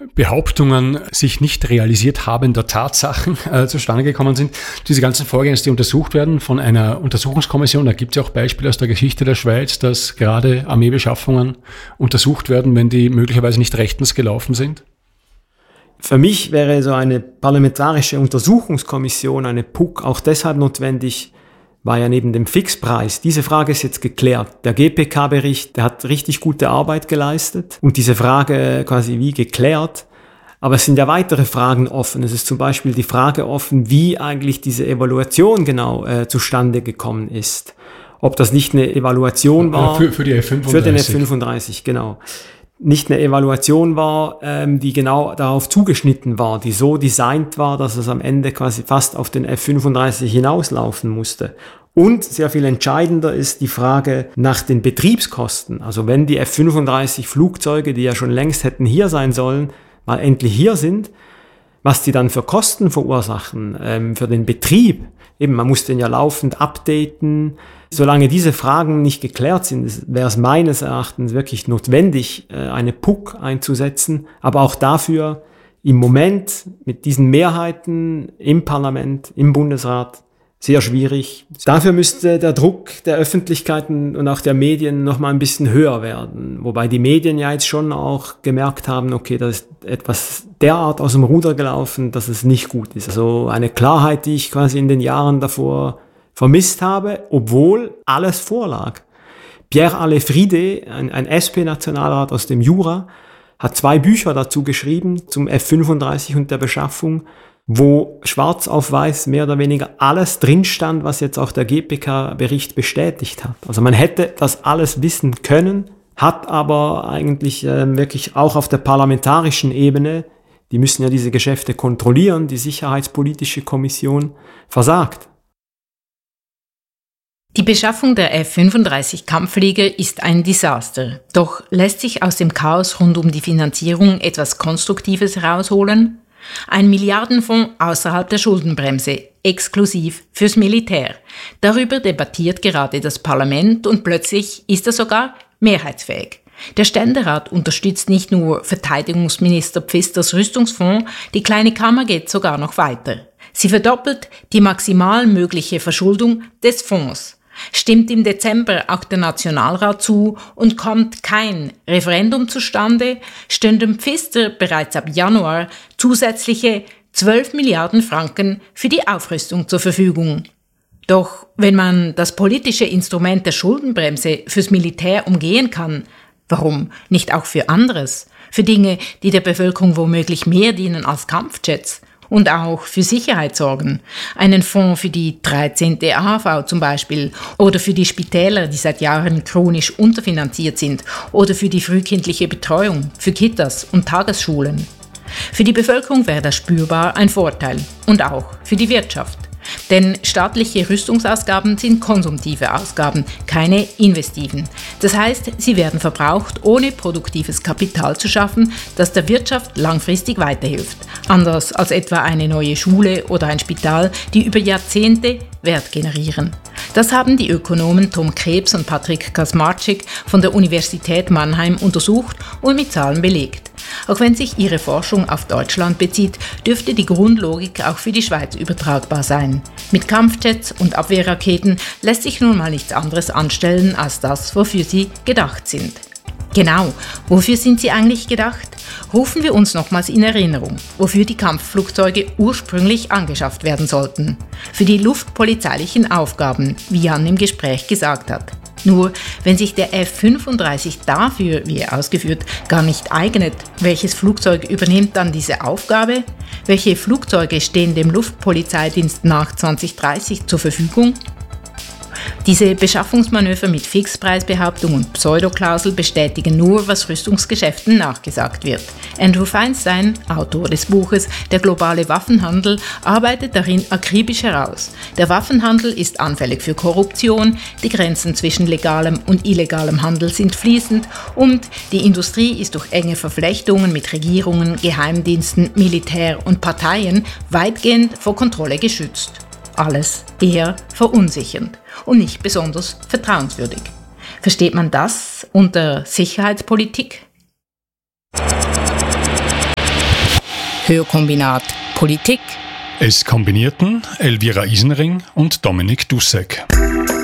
Behauptungen sich nicht realisiert habender Tatsachen zustande gekommen sind. Diese ganzen Vorgänge, die untersucht werden von einer Untersuchungskommission, da gibt es ja auch Beispiele aus der Geschichte der Schweiz, dass gerade Armeebeschaffungen untersucht werden, wenn die möglicherweise nicht rechtens gelaufen sind. Für mich wäre so eine parlamentarische Untersuchungskommission, eine PUC, auch deshalb notwendig, war ja neben dem Fixpreis. Diese Frage ist jetzt geklärt. Der GPK-Bericht, der hat richtig gute Arbeit geleistet und diese Frage quasi wie geklärt. Aber es sind ja weitere Fragen offen. Es ist zum Beispiel die Frage offen, wie eigentlich diese Evaluation genau zustande gekommen ist. Ob das nicht eine Evaluation war. Für die F-35. Für den F-35, genau. Nicht eine Evaluation war, die genau darauf zugeschnitten war, die so designt war, dass es am Ende quasi fast auf den F-35 hinauslaufen musste. Und sehr viel entscheidender ist die Frage nach den Betriebskosten. Also wenn die F-35 Flugzeuge, die ja schon längst hätten hier sein sollen, mal endlich hier sind, was die dann für Kosten verursachen, für den Betrieb. Eben, man muss den ja laufend updaten. Solange diese Fragen nicht geklärt sind, wäre es meines Erachtens wirklich notwendig, eine PUC einzusetzen. Aber auch dafür im Moment mit diesen Mehrheiten im Parlament, im Bundesrat, sehr schwierig. Dafür müsste der Druck der Öffentlichkeiten und auch der Medien noch mal ein bisschen höher werden. Wobei die Medien ja jetzt schon auch gemerkt haben, okay, da ist etwas derart aus dem Ruder gelaufen, dass es nicht gut ist. Also eine Klarheit, die ich quasi in den Jahren davor vermisst habe, obwohl alles vorlag. Pierre Alefride, ein SP-Nationalrat aus dem Jura, hat 2 Bücher dazu geschrieben, zum F-35 und der Beschaffung, wo schwarz auf weiß mehr oder weniger alles drin stand, was jetzt auch der GPK-Bericht bestätigt hat. Also man hätte das alles wissen können, hat aber eigentlich wirklich auch auf der parlamentarischen Ebene, die müssen ja diese Geschäfte kontrollieren, die Sicherheitspolitische Kommission, versagt. Die Beschaffung der F-35 Kampfflieger ist ein Desaster. Doch lässt sich aus dem Chaos rund um die Finanzierung etwas Konstruktives herausholen? Ein Milliardenfonds außerhalb der Schuldenbremse, exklusiv fürs Militär. Darüber debattiert gerade das Parlament und plötzlich ist er sogar mehrheitsfähig. Der Ständerat unterstützt nicht nur Verteidigungsminister Pfisters Rüstungsfonds, die kleine Kammer geht sogar noch weiter. Sie verdoppelt die maximal mögliche Verschuldung des Fonds. Stimmt im Dezember auch der Nationalrat zu und kommt kein Referendum zustande, stünden Pfister bereits ab Januar zusätzliche 12 Milliarden Franken für die Aufrüstung zur Verfügung. Doch wenn man das politische Instrument der Schuldenbremse fürs Militär umgehen kann, warum nicht auch für anderes? Für Dinge, die der Bevölkerung womöglich mehr dienen als Kampfjets? Und auch für Sicherheit sorgen. Einen Fonds für die 13. AHV zum Beispiel oder für die Spitäler, die seit Jahren chronisch unterfinanziert sind oder für die frühkindliche Betreuung, für Kitas und Tagesschulen. Für die Bevölkerung wäre das spürbar ein Vorteil und auch für die Wirtschaft. Denn staatliche Rüstungsausgaben sind konsumtive Ausgaben, keine investiven. Das heißt, sie werden verbraucht, ohne produktives Kapital zu schaffen, das der Wirtschaft langfristig weiterhilft. Anders als etwa eine neue Schule oder ein Spital, die über Jahrzehnte Wert generieren. Das haben die Ökonomen Tom Krebs und Patrick Kaczmarczyk von der Universität Mannheim untersucht und mit Zahlen belegt. Auch wenn sich ihre Forschung auf Deutschland bezieht, dürfte die Grundlogik auch für die Schweiz übertragbar sein. Mit Kampfjets und Abwehrraketen lässt sich nun mal nichts anderes anstellen als das, wofür sie gedacht sind. Genau, wofür sind sie eigentlich gedacht? Rufen wir uns nochmals in Erinnerung, wofür die Kampfflugzeuge ursprünglich angeschafft werden sollten. Für die luftpolizeilichen Aufgaben, wie Jan im Gespräch gesagt hat. Nur, wenn sich der F-35 dafür, wie ausgeführt, gar nicht eignet, welches Flugzeug übernimmt dann diese Aufgabe? Welche Flugzeuge stehen dem Luftpolizeidienst nach 2030 zur Verfügung? Diese Beschaffungsmanöver mit Fixpreisbehauptung und Pseudoklausel bestätigen nur, was Rüstungsgeschäften nachgesagt wird. Andrew Feinstein, Autor des Buches Der globale Waffenhandel, arbeitet darin akribisch heraus. Der Waffenhandel ist anfällig für Korruption, die Grenzen zwischen legalem und illegalem Handel sind fließend und die Industrie ist durch enge Verflechtungen mit Regierungen, Geheimdiensten, Militär und Parteien weitgehend vor Kontrolle geschützt. Alles eher verunsichernd und nicht besonders vertrauenswürdig. Versteht man das unter Sicherheitspolitik? Hörkombinat Politik. Es kombinierten Elvira Isenring und Dominik Dussek.